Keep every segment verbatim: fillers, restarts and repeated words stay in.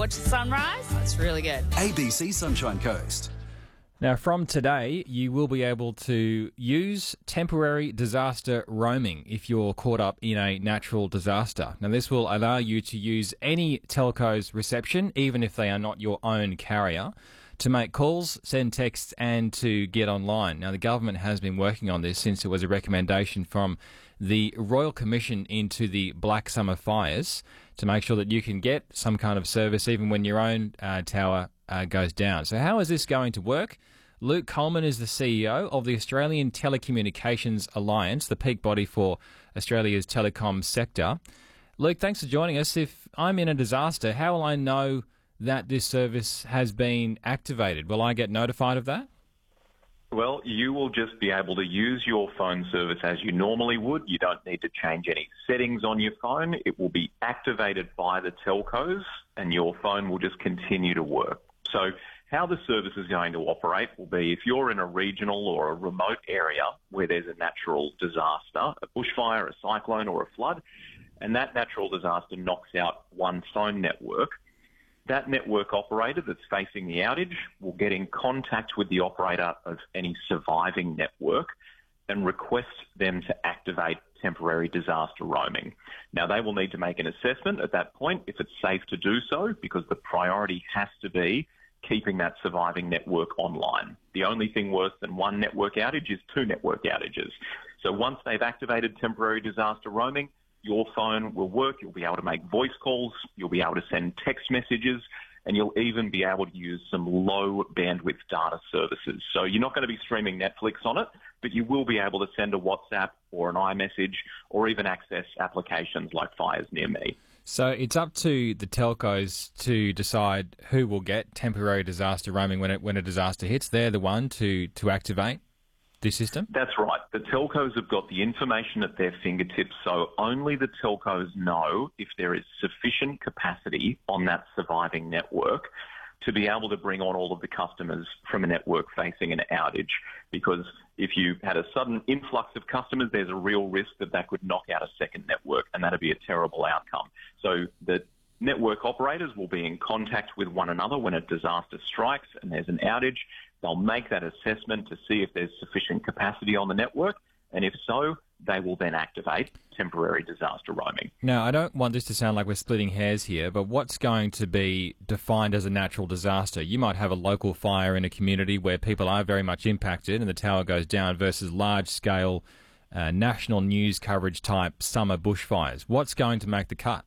watch the sunrise. That's really good. A B C Sunshine Coast. Now, from today, you will be able to use temporary disaster roaming if you're caught up in a natural disaster. Now, this will allow you to use any telco's reception, even if they are not your own carrier, to make calls, send texts, and to get online. Now, the government has been working on this since it was a recommendation from the Royal Commission into the Black Summer Fires to make sure that you can get some kind of service even when your own uh, tower uh, goes down. So how is this going to work? Luke Coleman is the C E O of the Australian Telecommunications Alliance, the peak body for Australia's telecom sector. Luke, thanks for joining us. If I'm in a disaster, how will I know that this service has been activated? Will I get notified of that? Well, you will just be able to use your phone service as you normally would. You don't need to change any settings on your phone. It will be activated by the telcos and your phone will just continue to work. So how the service is going to operate will be if you're in a regional or a remote area where there's a natural disaster, a bushfire, a cyclone or a flood, and that natural disaster knocks out one phone network, that network operator that's facing the outage will get in contact with the operator of any surviving network and request them to activate temporary disaster roaming. Now, they will need to make an assessment at that point if it's safe to do so, because the priority has to be keeping that surviving network online. The only thing worse than one network outage is two network outages. So once they've activated temporary disaster roaming, your phone will work, you'll be able to make voice calls, you'll be able to send text messages, and you'll even be able to use some low bandwidth data services. So you're not going to be streaming Netflix on it, but you will be able to send a WhatsApp or an iMessage or even access applications like Fires Near Me. So it's up to the telcos to decide who will get temporary disaster roaming when it, when a disaster hits. They're the one to, to activate this system? That's right. The telcos have got the information at their fingertips, so only the telcos know if there is sufficient capacity on that surviving network to be able to bring on all of the customers from a network facing an outage. Because if you had a sudden influx of customers, there's a real risk that that could knock out a second network, and that'd be a terrible outcome. So the network operators will be in contact with one another when a disaster strikes and there's an outage. They'll make that assessment to see if there's sufficient capacity on the network, and if so, they will then activate temporary disaster roaming. Now, I don't want this to sound like we're splitting hairs here, but what's going to be defined as a natural disaster? You might have a local fire in a community where people are very much impacted and the tower goes down versus large-scale uh, national news coverage type summer bushfires. What's going to make the cut?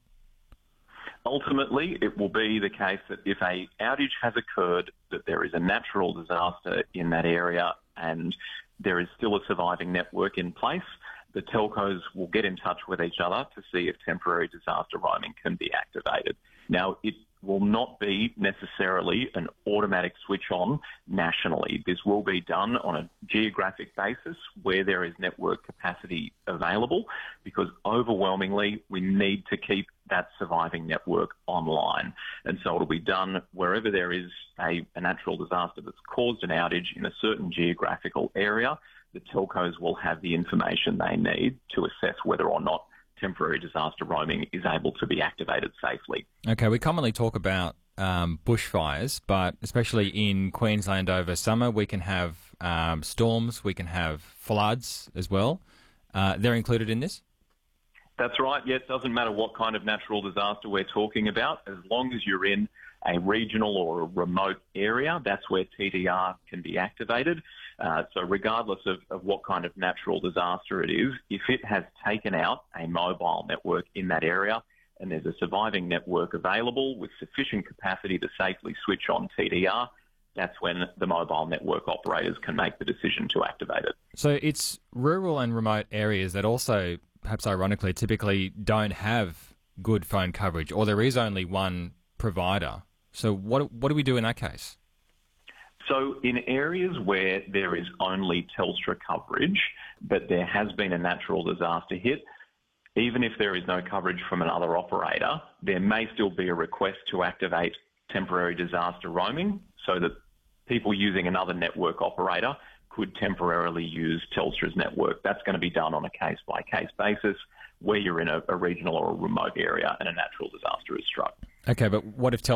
Ultimately, it will be the case that if a outage has occurred, that there is a natural disaster in that area and there is still a surviving network in place, the telcos will get in touch with each other to see if temporary disaster roaming can be activated. Now, it will not be necessarily an automatic switch on nationally. This will be done on a geographic basis where there is network capacity available, because overwhelmingly we need to keep that surviving network online. And so it'll be done wherever there is a, a natural disaster that's caused an outage in a certain geographical area. The telcos will have the information they need to assess whether or not temporary disaster roaming is able to be activated safely. Okay, we commonly talk about um, bushfires, but especially in Queensland over summer, we can have um, storms, we can have floods as well. Uh, they're included in this? That's right. Yeah, it doesn't matter what kind of natural disaster we're talking about. As long as you're in a regional or a remote area, that's where T D R can be activated. Uh, so regardless of, of what kind of natural disaster it is, if it has taken out a mobile network in that area and there's a surviving network available with sufficient capacity to safely switch on T D R, that's when the mobile network operators can make the decision to activate it. So it's rural and remote areas that also, perhaps ironically, typically don't have good phone coverage, or there is only one provider. So what what do we do in that case? So in areas where there is only Telstra coverage, but there has been a natural disaster hit, even if there is no coverage from another operator, there may still be a request to activate temporary disaster roaming so that people using another network operator could temporarily use Telstra's network. That's going to be done on a case-by-case basis where you're in a, a regional or a remote area and a natural disaster is struck. Okay, but what if Telstra